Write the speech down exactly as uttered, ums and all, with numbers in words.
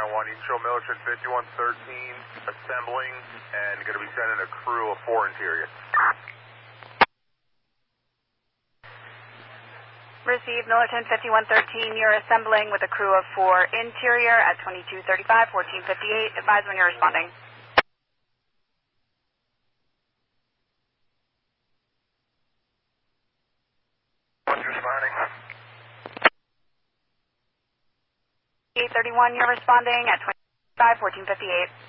nine one, Eagle Militant fifty-one thirteen, assembling, and going to be sending a crew of four interior. Received, Militant fifty-one thirteen, you're assembling with a crew of four interior at twenty-two thirty-five, fourteen fifty-eight. Advise when you're responding. What's responding? eight thirty-one, you're responding at twenty-five, fourteen fifty-eight.